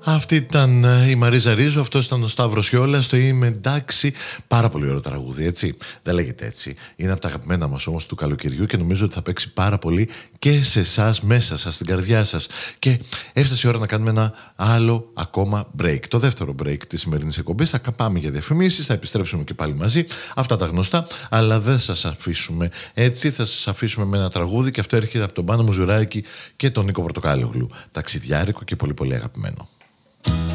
Αυτή ήταν η Μαρίζα Ρίζου, αυτό ήταν ο Σταύρος Γιόλας, το Είμαι εντάξει. Πάρα πολύ ωραίο τραγούδι, έτσι. Δεν λέγεται έτσι. Είναι από τα αγαπημένα μας όμως του καλοκαιριού και νομίζω ότι θα παίξει πάρα πολύ και σε εσάς, μέσα σας, στην καρδιά σας. Και έφτασε η ώρα να κάνουμε ένα άλλο ακόμα break. Το δεύτερο break της σημερινής εκπομπής. Θα πάμε για διαφημίσεις, θα επιστρέψουμε και πάλι μαζί. Αυτά τα γνωστά, αλλά δεν σας αφήσουμε έτσι. Θα σας αφήσουμε με ένα τραγούδι και αυτό έρχεται από τον Πάνο Μουζουράκη και τον Νίκο Πορτοκάλογλου. Ταξιδιάρικο και πολύ πολύ αγαπημένο.